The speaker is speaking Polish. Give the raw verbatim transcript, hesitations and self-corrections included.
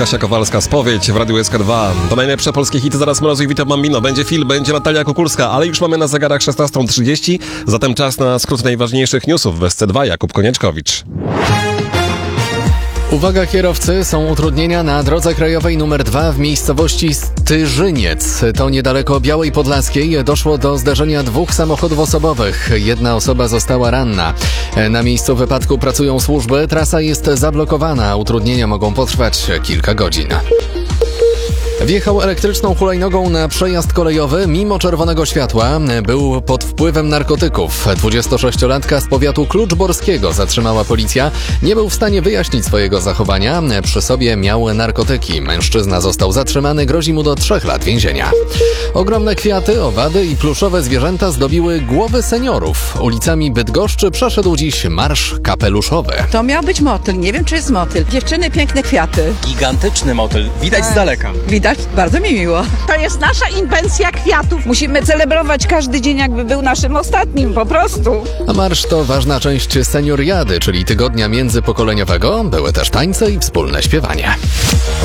Kasia Kowalska, Spowiedź w Radiu S K dwa. To najlepsze polskie hity, zaraz Mrozu i Witam Mambino. Będzie Phil, będzie Natalia Kukulska, ale już mamy na zegarach szesnasta trzydzieści, zatem czas na skrót najważniejszych newsów w S C dwa. Jakub Konieczkowicz. Uwaga kierowcy, są utrudnienia na drodze krajowej numer dwa w miejscowości Styrzyniec. To niedaleko Białej Podlaskiej doszło do zdarzenia dwóch samochodów osobowych. Jedna osoba została ranna. Na miejscu wypadku pracują służby, trasa jest zablokowana, utrudnienia mogą potrwać kilka godzin. Wjechał elektryczną hulajnogą na przejazd kolejowy mimo czerwonego światła. Był pod wpływem narkotyków. dwudziestosześciolatka z powiatu kluczborskiego zatrzymała policja. Nie był w stanie wyjaśnić swojego zachowania. Przy sobie miał narkotyki. Mężczyzna został zatrzymany, grozi mu do trzech lat więzienia. Ogromne kwiaty, owady i pluszowe zwierzęta zdobiły głowy seniorów. Ulicami Bydgoszczy przeszedł dziś marsz kapeluszowy. To miał być motyl, nie wiem czy jest motyl. Dziewczyny, piękne kwiaty. Gigantyczny motyl, widać z daleka. Widać, bardzo mi miło. To jest nasza inwencja kwiatów. Musimy celebrować każdy dzień, jakby był naszym ostatnim, po prostu. A marsz to ważna część senioriady, czyli tygodnia międzypokoleniowego. Były też tańce i wspólne śpiewanie.